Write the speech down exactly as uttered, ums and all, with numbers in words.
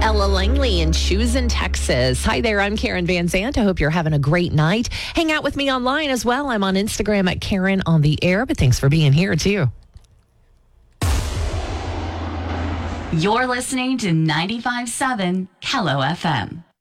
Ella Langley in Choosing, Texas. Hi there, I'm Karen Van Zant. I hope you're having a great night. Hang out with me online as well. I'm on Instagram at Karen on the Air, but thanks for being here too. You're listening to ninety-five point seven Kello F M.